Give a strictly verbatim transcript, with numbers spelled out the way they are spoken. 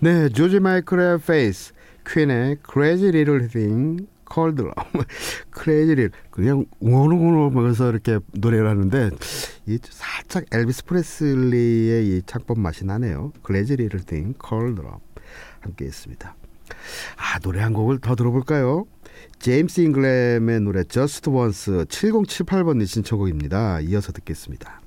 네, 조지 마이클의 Face, 퀸의 Crazy Little Thing Called Love. Crazy Little, 그냥 웅얼웅얼하면서 이렇게 노래를 하는데 이 살짝 엘비스 프레슬리의 이 창법 맛이 나네요. Crazy Little Thing Called Love 함께 했습니다. 아, 노래 한 곡을 더 들어볼까요? 제임스 잉글램의 노래 Just Once 칠공칠팔 번님 신청곡입니다. 이어서 듣겠습니다.